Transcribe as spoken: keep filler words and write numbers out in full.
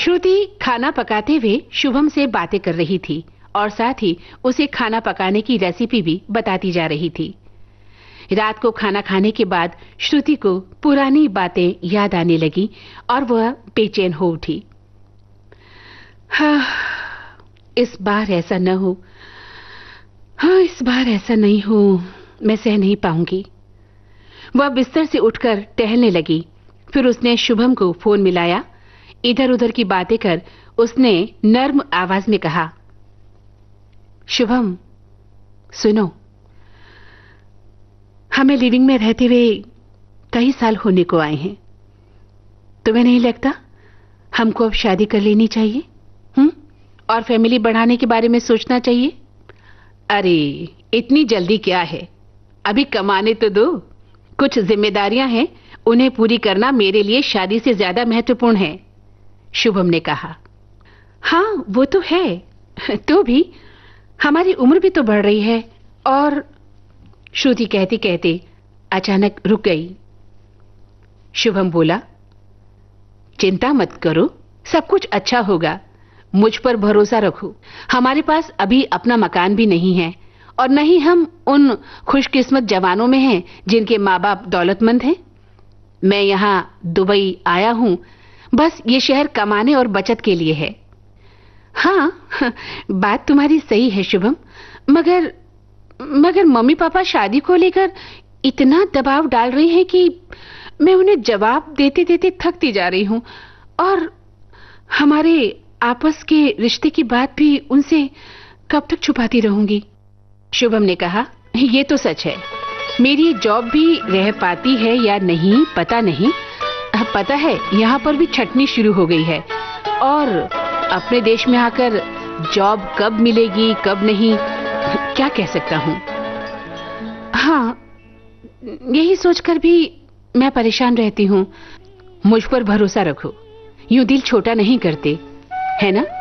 श्रुति खाना पकाते हुए शुभम से बातें कर रही थी और साथ ही उसे खाना पकाने की रेसिपी भी बताती जा रही थी। रात को खाना खाने के बाद श्रुति को पुरानी बातें याद आने लगी और वह बेचैन हो उठी। हाँ, इस बार ऐसा न हो, हाँ इस बार ऐसा नहीं हो, मैं सह नहीं पाऊंगी। वह बिस्तर से उठकर टहलने लगी। फिर उसने शुभम को फोन मिलाया। इधर उधर की बातें कर उसने नर्म आवाज में कहा, शुभम सुनो, हमें लिविंग में रहते हुए कई साल होने को आए हैं। तुम्हें नहीं लगता हमको अब शादी कर लेनी चाहिए हम्म और फैमिली बढ़ाने के बारे में सोचना चाहिए? अरे इतनी जल्दी क्या है, अभी कमाने तो दो। कुछ जिम्मेदारियां हैं, उन्हें पूरी करना मेरे लिए शादी से ज्यादा महत्वपूर्ण है, शुभम ने कहा। हाँ वो तो है, तो भी हमारी उम्र भी तो बढ़ रही है। और श्रुति कहते कहते अचानक रुक गई। शुभम बोला, चिंता मत करो, सब कुछ अच्छा होगा, मुझ पर भरोसा रखो। हमारे पास अभी अपना मकान भी नहीं है और न ही हम उन खुशकिस्मत जवानों में हैं जिनके माँ बाप दौलतमंद हैं। मैं यहाँ दुबई आया हूँ, बस ये शहर कमाने और बचत के लिए है। हाँ बात तुम्हारी सही है शुभम, मगर मगर मम्मी पापा शादी को लेकर इतना दबाव डाल रहे हैं कि मैं उन्हें जवाब देते देते थकती जा रही हूँ। और हमारे आपस के रिश्ते की बात भी उनसे कब तक छुपाती रहूंगी? शुभम ने कहा, ये तो सच है, मेरी जॉब भी रह पाती है या नहीं पता नहीं। पता है यहाँ पर भी छटनी शुरू हो गई है और अपने देश में आकर जॉब कब मिलेगी कब नहीं क्या कह सकता हूँ। हाँ यही सोचकर भी मैं परेशान रहती हूँ। मुझ पर भरोसा रखो, यूं दिल छोटा नहीं करते, है ना?